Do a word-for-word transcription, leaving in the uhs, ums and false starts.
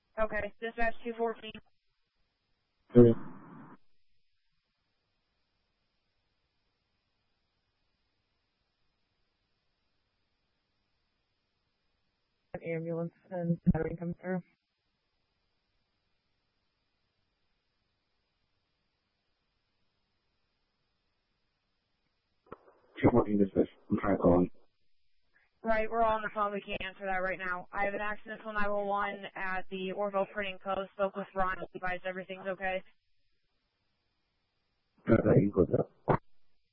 Okay, dispatch two fourteen. Okay. An ambulance and battery come through. two fourteen dispatch. I'm trying to call him. Right, we're all on the phone. We can't answer that right now. I have an accident for nine one one at the Orville Printing Co. Spoke with Ron. He advised everything's okay. Got that. You can close that.